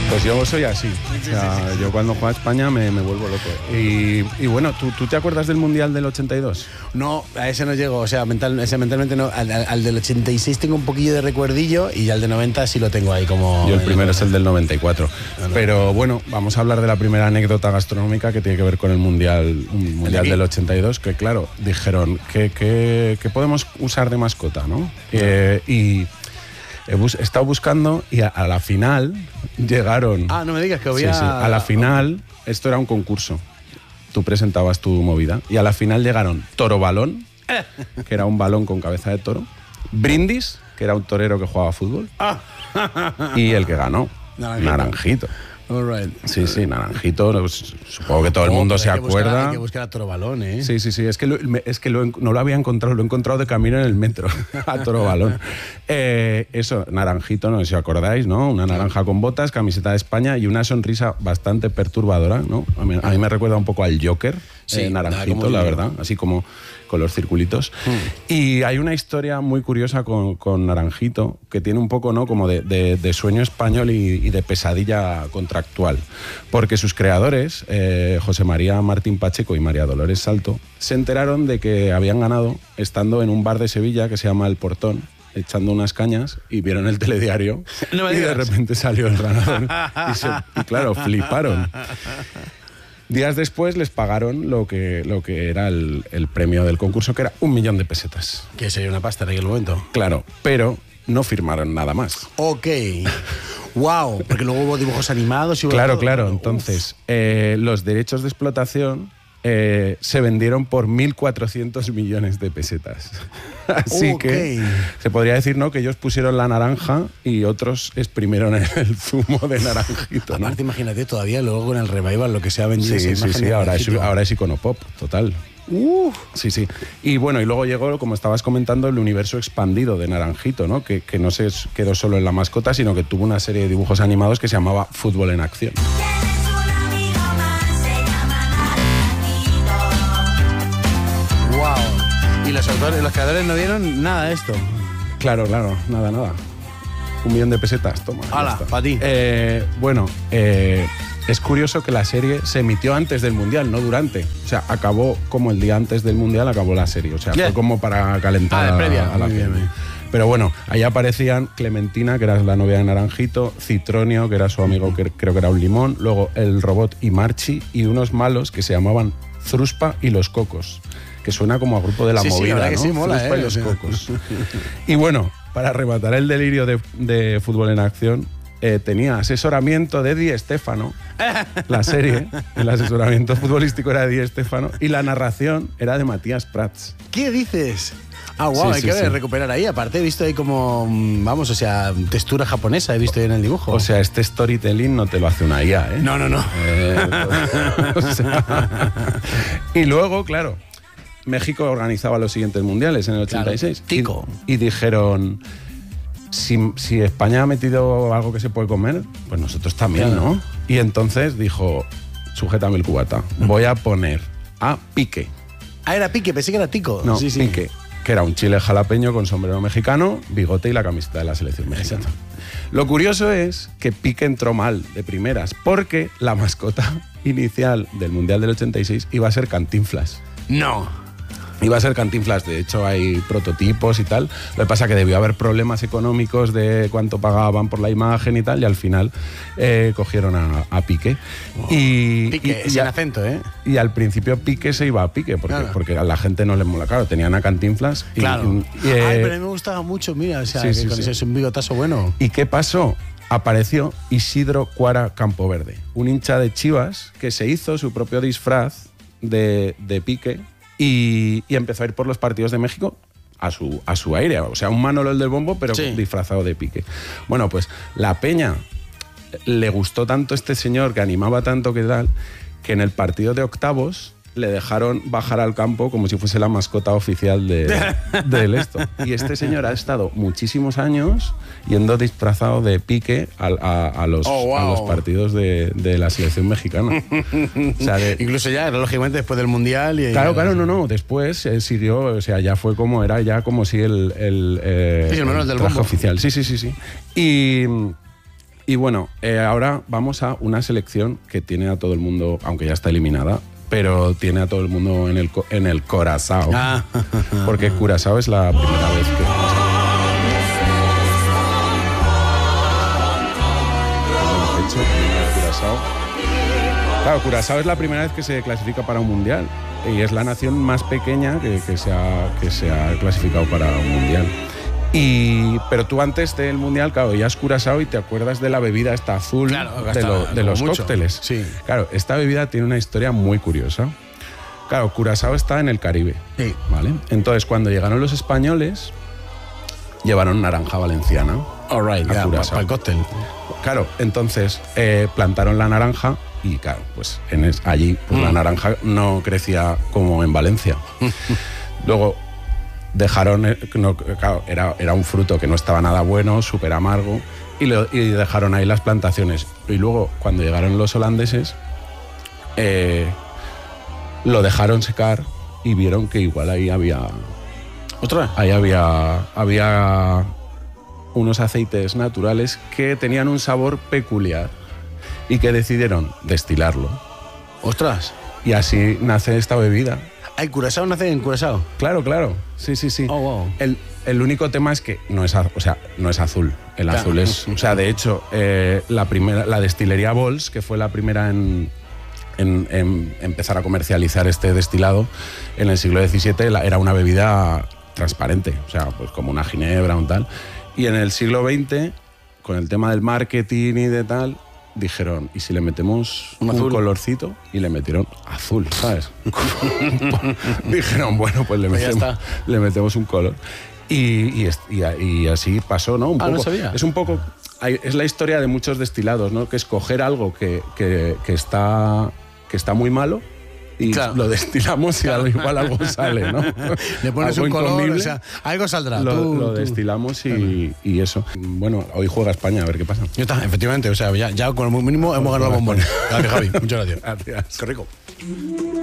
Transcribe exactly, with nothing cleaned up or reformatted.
Pues yo soy así. O sea, yo cuando juego a España me, me vuelvo loco. Y, y bueno, ¿tú, ¿tú te acuerdas del Mundial del ochenta y dos? No, a ese no llego. O sea, mental, ese mentalmente no. Al, al del ochenta y seis tengo un poquillo de recuerdillo y al de noventa sí lo tengo ahí como... Yo el primero es el del noventa y cuatro. No, no. Pero bueno, vamos a hablar de la primera anécdota gastronómica que tiene que ver con el Mundial, un mundial del ochenta y dos, que claro, dijeron que, que, que podemos usar de mascota, ¿no? Eh, y... He, bus- he estado buscando y a, a la final llegaron... Ah, no me digas que había... Sí, sí. A la final, esto era un concurso. Tú presentabas tu movida. Y a la final llegaron Toro Balón, que era un balón con cabeza de toro. Brindis, que era un torero que jugaba fútbol. Y el que ganó, Naranjito. Naranjito. All right. Sí, sí, Naranjito, pues, supongo que todo el mundo oh, se hay acuerda. Buscar, hay que buscar a Toro Balón, ¿eh? Sí, sí, sí, es que, lo, es que lo, no lo había encontrado, lo he encontrado de camino en el metro, a Toro Balón. Eh, eso, Naranjito, no sé si os acordáis, ¿no? Una naranja con botas, camiseta de España y una sonrisa bastante perturbadora, ¿no? A mí, a mí me recuerda un poco al Joker, sí, eh, Naranjito, la verdad, así como con los circulitos. Mm. Y hay una historia muy curiosa con, con Naranjito, que tiene un poco, ¿no? Como de, de, de sueño español y, y de pesadilla contractual. Porque sus creadores, eh, José María Martín Pacheco y María Dolores Salto, se enteraron de que habían ganado estando en un bar de Sevilla que se llama El Portón, echando unas cañas, y vieron el telediario no y de repente salió el ganador. y, se, y claro, fliparon. Días después les pagaron lo que, lo que era el, el premio del concurso, que era un millón de pesetas. Que sería una pasta en aquel momento. Claro, pero no firmaron nada más. Ok. Wow, porque luego hubo dibujos animados y hubo Claro, todo. claro. Entonces, eh, los derechos de explotación eh, se vendieron por mil cuatrocientos millones de pesetas. Así okay. que se podría decir, ¿no?, que ellos pusieron la naranja y otros exprimieron el zumo de Naranjito, ¿no? Aparte, imagínate todavía luego con el revival lo que se ha vendido. Sí, esa sí, sí. Ahora es, ahora es iconopop, total. Uh. Sí, sí. Y bueno, y luego llegó, como estabas comentando, el universo expandido de Naranjito, ¿no? Que, que no se quedó solo en la mascota, sino que tuvo una serie de dibujos animados que se llamaba Fútbol en Acción. Wow. Y los autores, los creadores no dieron nada de esto. Claro, claro, nada, nada. Un millón de pesetas, toma. Hala, para ti. Eh, bueno, eh, es curioso que la serie se emitió antes del Mundial, no durante. O sea, acabó como el día antes del Mundial, acabó la serie. O sea, yeah. fue como para calentar ah, previa. a la Muy bien, bien. Pero bueno, ahí aparecían Clementina, que era la novia de Naranjito, Citronio, que era su amigo, que creo que era un limón, luego el robot y Marchi, y unos malos que se llamaban Zruspa y los Cocos, que suena como a grupo de la sí, movida, sí, ¿no? Sí, mola, Zruspa eh, y los sí. Cocos. Y bueno, para arrebatar el delirio de, de Fútbol en Acción, eh, tenía asesoramiento de Di Stéfano, la serie, el asesoramiento futbolístico era de Di Stéfano, y la narración era de Matías Prats. ¿Qué dices? Ah, wow, sí, hay sí, que sí. recuperar ahí. Aparte he visto ahí como, vamos, o sea, textura japonesa he visto ahí en el dibujo. O sea, este storytelling no te lo hace una I A, ¿eh? No, no, no. Eh, o sea, y luego, claro, México organizaba los siguientes mundiales en el ochenta y seis. Claro, tico. Y, y dijeron, si, si España ha metido algo que se puede comer, pues nosotros también, claro. ¿no? Y entonces dijo, sujétame el cubata, voy a poner a Pique. Ah, era Pique, pensé que era Tico. No, sí, sí. Pique, que era un chile jalapeño con sombrero mexicano, bigote y la camiseta de la selección mexicana. Exacto. Lo curioso es que Pique entró mal de primeras, porque la mascota inicial del Mundial del ochenta y seis iba a ser Cantinflas. No. Iba a ser Cantinflas, de hecho hay prototipos y tal. Lo que pasa es que debió haber problemas económicos de cuánto pagaban por la imagen y tal, y al final eh, cogieron a, a Pique. Oh, y, Pique, y, sin y a, acento, ¿eh? Y al principio Pique se iba a Pique, porque, claro. porque a la gente no le mola. Claro, tenían a Cantinflas. Y, claro. Y, eh, Ay, pero a mí me gustaba mucho, mira, o sea, sí, que sí, con sí. ese es un bigotazo bueno. ¿Y qué pasó? Apareció Isidro Cuara Campoverde, un hincha de Chivas que se hizo su propio disfraz de, de Pique y, y empezó a ir por los partidos de México a su, a su aire. O sea, un Manolo el del bombo, pero sí. disfrazado de Pique. Bueno, pues la peña le gustó tanto este señor, que animaba tanto que tal, que en el partido de octavos le dejaron bajar al campo como si fuese la mascota oficial de, del esto. Y este señor ha estado muchísimos años yendo disfrazado de Pique a, a, a, los, oh, wow. a los partidos de, de la selección mexicana. O sea, de, incluso ya, lógicamente, después del Mundial. Y claro, claro, no, no. Después eh, siguió, o sea, ya fue como, era ya como si el, el, eh, sí, el, el del traje bombo. oficial. Sí, sí, sí, sí. Y... Y bueno, eh, ahora vamos a una selección que tiene a todo el mundo, aunque ya está eliminada, pero tiene a todo el mundo en el, en el Curazao. Ah. Porque Curazao es la primera vez que pasa. Curazao. Claro, Curazao es la primera vez que se clasifica para un mundial y es la nación más pequeña que, que, se, ha, que se ha clasificado para un mundial. Y, pero tú antes del mundial, claro, ya has Curazao y te acuerdas de la bebida esta azul, claro, de, lo, de los mucho. cócteles. Sí. Claro, esta bebida tiene una historia muy curiosa. Claro, Curazao está en el Caribe. Sí. ¿Vale? Entonces, cuando llegaron los españoles, llevaron naranja valenciana. All right, a Curazao. Para el cóctel. Claro, entonces eh, plantaron la naranja y claro, pues en es, allí pues, mm. la naranja no crecía como en Valencia. Luego dejaron, no, claro, era, era un fruto que no estaba nada bueno, súper amargo, y, lo, y dejaron ahí las plantaciones. Y luego, cuando llegaron los holandeses, eh, lo dejaron secar y vieron que igual ahí había... ¿Otra? Ahí había, había unos aceites naturales que tenían un sabor peculiar y que decidieron destilarlo. ¡Ostras! Y así nace esta bebida. ¿El Curazao nace en Curazao? Claro, claro. Sí, sí, sí. Oh, wow. El, el único tema es que no es, o sea, no es azul. El claro. azul es... O sea, de hecho, eh, la, primera, la destilería Bols, que fue la primera en, en, en empezar a comercializar este destilado en el siglo diecisiete, la, era una bebida transparente. O sea, pues como una ginebra o un tal. Y en el siglo veinte, con el tema del marketing y de tal, dijeron, ¿y si le metemos un, un colorcito? Y le metieron azul, ¿sabes? Dijeron, bueno, pues le metemos, le metemos un color. Y, y, y, y así pasó, ¿no? Un ah, poco, no sabía. Es un poco... Es la historia de muchos destilados, ¿no? Que es coger algo que, que, que, está, que está muy malo y claro. lo destilamos y claro. igual algo sale, ¿no? Le pones algo un color, o sea, algo saldrá. Lo, tú, lo tú. destilamos y, y eso. Bueno, hoy juega España, a ver qué pasa. Ya está, efectivamente, o sea, ya, ya con lo mínimo hemos ganado el bombón. Gracias, Javi. Muchas gracias. Gracias. Qué rico.